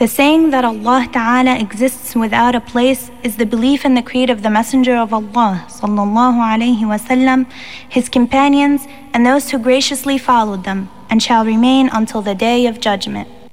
The saying that Allah Ta'ala exists without a place is the belief in the creed of the Messenger of Allah sallallahu alaihi wasallam, his companions, and those who graciously followed them, and shall remain until the Day of Judgment.